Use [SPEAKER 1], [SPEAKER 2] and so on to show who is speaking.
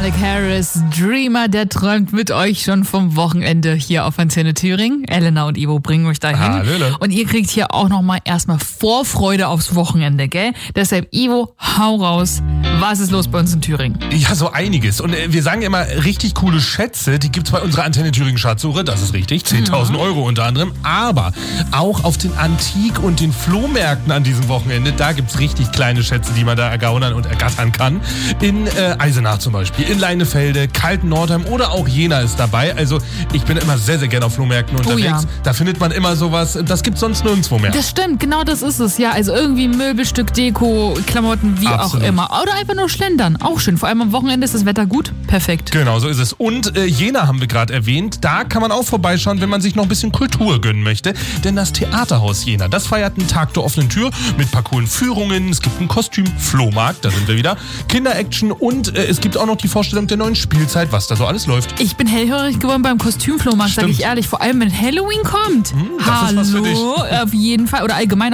[SPEAKER 1] Malik Harris, Dreamer, der träumt mit euch schon vom Wochenende hier auf Antenne Thüringen. Elena und Ivo bringen euch dahin.
[SPEAKER 2] Hallöle.
[SPEAKER 1] Und ihr kriegt hier auch nochmal erstmal Vorfreude aufs Wochenende, gell? Deshalb, Ivo, hau raus. Was ist los bei uns in Thüringen?
[SPEAKER 2] Ja, so einiges. Und wir sagen immer, richtig coole Schätze, die gibt's bei unserer Antenne Thüringen Schatzsuche. Das ist richtig, 10.000 Euro unter anderem. Aber auch auf den Antik- und den Flohmärkten an diesem Wochenende, da gibt's richtig kleine Schätze, die man da ergaunern und ergattern kann. In Eisenach zum Beispiel, in Leinefelde, Kalten-Nordheim oder auch Jena ist dabei. Also ich bin immer sehr, sehr gerne auf Flohmärkten unterwegs.
[SPEAKER 1] ja.
[SPEAKER 2] Da findet man immer sowas, das gibt's sonst nirgendwo mehr.
[SPEAKER 1] Das stimmt, genau das ist es. Ja, also irgendwie Möbelstück, Deko, Klamotten, wie
[SPEAKER 2] Absolut.
[SPEAKER 1] auch immer. Oder einfach nur schlendern, auch schön. Vor allem am Wochenende ist das Wetter gut, perfekt.
[SPEAKER 2] Genau, so ist es. Und Jena haben wir gerade erwähnt. Da kann man auch vorbeischauen, wenn man sich noch ein bisschen Kultur gönnen möchte. Denn das Theaterhaus Jena, das feiert einen Tag der offenen Tür mit ein paar coolen Führungen. Es gibt einen Kostüm-Flohmarkt, da sind wir wieder. Kinder-Action und es gibt auch noch die Vorstellung der neuen Spielzeit, was da so alles läuft.
[SPEAKER 1] Ich bin hellhörig geworden beim Kostümflohmarkt, sage ich
[SPEAKER 2] Stimmt.
[SPEAKER 1] ehrlich. Vor allem, wenn Halloween kommt.
[SPEAKER 2] das ist was für dich.
[SPEAKER 1] Auf jeden Fall. Oder allgemein